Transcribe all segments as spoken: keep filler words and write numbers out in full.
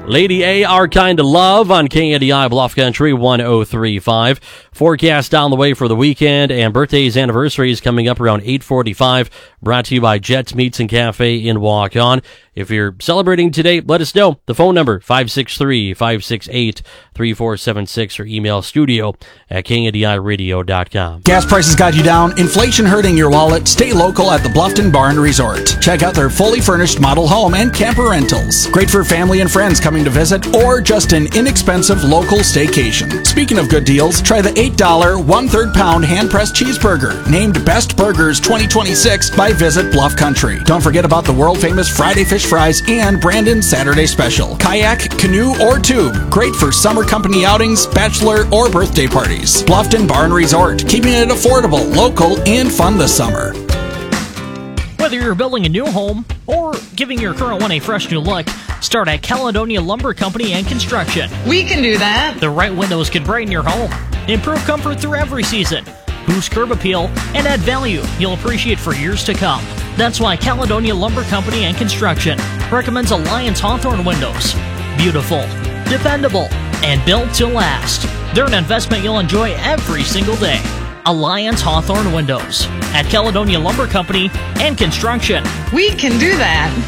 Lady A, Our Kind of Love on K N D I Bluff Country one oh three point five. Forecast down the way for the weekend, and birthdays, anniversaries coming up around eight forty-five. Brought to you by Jets Meats and Cafe in Waukon. If you're celebrating today, let us know. The phone number, five six three, five six eight, three four seven six, or email studio at K N D I radio dot com. Gas prices got you down, inflation hurting your wallet. Stay local at the Bluffton Barn Resort. Check out their fully furnished model home and camper rentals. Great for family and friends coming to visit, or just an inexpensive local staycation. Speaking of good deals, try the eight dollar, one-third pound hand-pressed cheeseburger, named Best Burgers twenty twenty-six by Visit Bluff Country. Don't forget about the world-famous Friday fish fries and Brandon's Saturday special. Kayak, canoe, or tube. Great for summer company outings, bachelor, or birthday parties. Bluffton Barn Resort, keeping it affordable, local, and fun this summer. Whether you're building a new home or giving your current one a fresh new look, start at Caledonia Lumber Company and Construction. We can do that. The right windows can brighten your home, improve comfort through every season, boost curb appeal, and add value you'll appreciate for years to come. That's why Caledonia Lumber Company and Construction recommends Alliance Hawthorne windows. Beautiful, dependable, and built to last. They're an investment you'll enjoy every single day. Alliance Hawthorne Windows at Caledonia Lumber Company and Construction. We can do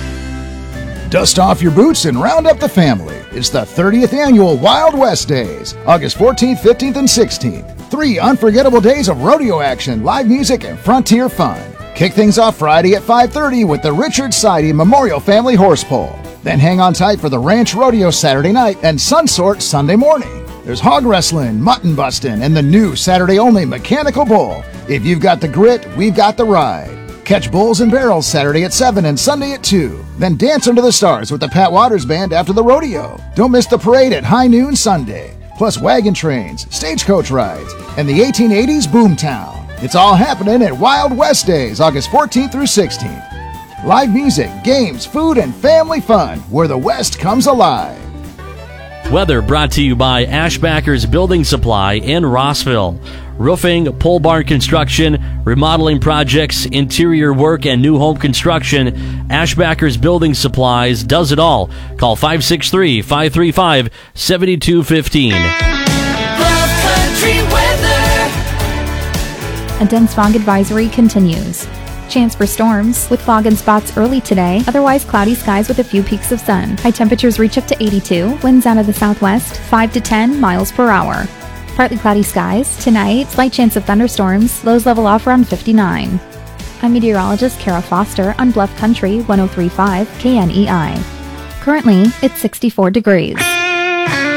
that. Dust off your boots and round up the family. It's the thirtieth annual Wild West Days, August fourteenth, fifteenth, and sixteenth. Three unforgettable days of rodeo action, live music, and frontier fun. Kick things off Friday at five thirty with the Richard Sidey Memorial Family Horse Pole. Then hang on tight for the Ranch Rodeo Saturday night and Sunsort Sunday morning. There's hog wrestling, mutton busting, and the new Saturday-only Mechanical Bull. If you've got the grit, we've got the ride. Catch Bulls and Barrels Saturday at seven and Sunday at two. Then dance under the stars with the Pat Waters Band after the rodeo. Don't miss the parade at high noon Sunday. Plus wagon trains, stagecoach rides, and the eighteen eighties Boomtown. It's all happening at Wild West Days, August fourteenth through sixteenth. Live music, games, food, and family fun, where the West comes alive. Weather brought to you by Ashbackers Building Supply in Rossville. Roofing, pole barn construction, remodeling projects, interior work, and new home construction. Ashbackers Building Supplies does it all. Call five six three, five three five, seven two one five. Bluff Country weather. A dense fog advisory continues. Chance for storms, with fog and spots early today, otherwise cloudy skies with a few peaks of sun. High temperatures reach up to eighty-two, winds out of the southwest, five to ten miles per hour. Partly cloudy skies, tonight, slight chance of thunderstorms, lows level off around fifty-nine. I'm meteorologist Kara Foster on Bluff Country one oh three point five K N E I. Currently, it's sixty-four degrees.